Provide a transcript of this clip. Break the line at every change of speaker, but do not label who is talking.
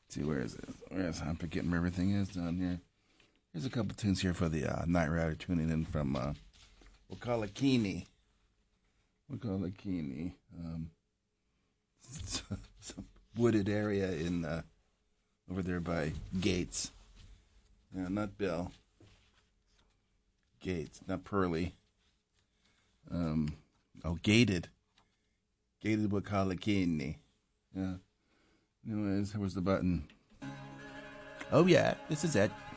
See, where is it? I'm forgetting where everything is down here. Here's a couple tunes here for the Night Rider tuning in from Wakalakini. Wakalakini. Some wooded area in over there by Gates. Yeah, not Bill. Gates, not Pearly. Gated. Gated Wakalakini. Yeah. Anyways, where's the button? Oh, yeah, this is it.